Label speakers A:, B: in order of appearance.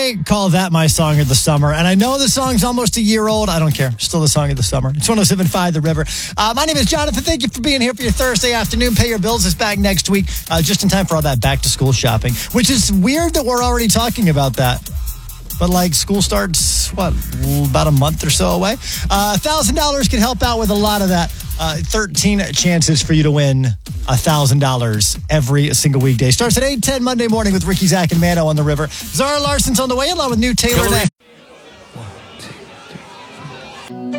A: I call that my song of the summer. And I know the song's almost a year old. I don't care. Still the song of the summer. It's 107.5 The River. My name is Jonathan. Thank you for being here for your Thursday afternoon. Pay Your Bills is back next week, just in time for all that back-to-school shopping, which is weird that we're already talking about that. But school starts, about a month or so away. $1,000 can help out with a lot of that. 13 chances for you to win $1,000 every single weekday. Starts at 8:10 Monday morning with Ricky, Zach, and Mano on The River. Zara Larson's on the way along with new Taylor.